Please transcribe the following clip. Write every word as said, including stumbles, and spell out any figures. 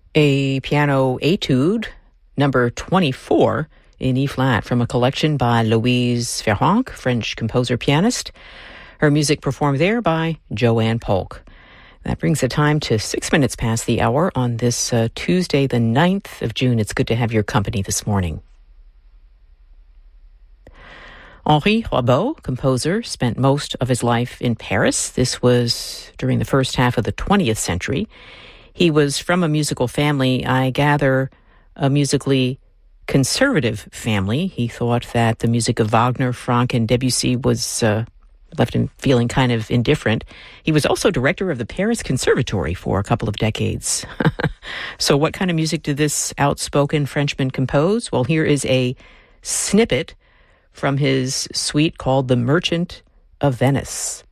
A piano etude, number twenty-four, in E-flat from a collection by Louise Ferranc, French composer-pianist. Her music performed there by Joanne Polk. That brings the time to six minutes past the hour on this uh, Tuesday, the ninth of June. It's good to have your company this morning. Henri Rabault, composer, spent most of his life in Paris. This was during the first half of the twentieth century. He was from a musical family, I gather, a musically conservative family. He thought that the music of Wagner, Franck, and Debussy was uh, left him feeling kind of indifferent. He was also director of the Paris Conservatory for a couple of decades. So what kind of music did this outspoken Frenchman compose? Well, here is a snippet from his suite called The Merchant of Venice.